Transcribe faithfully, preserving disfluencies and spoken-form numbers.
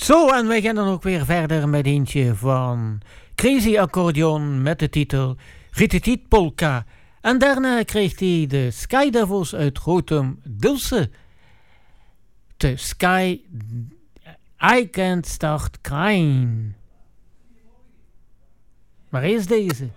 Zo, en wij gaan dan ook weer verder met eentje van Crazy Accordion met de titel Rititiet Polka. En daarna kreeg hij de Sky Devils uit Gotham Dulce. De Sky I Can't Start Crying. Maar eerst deze.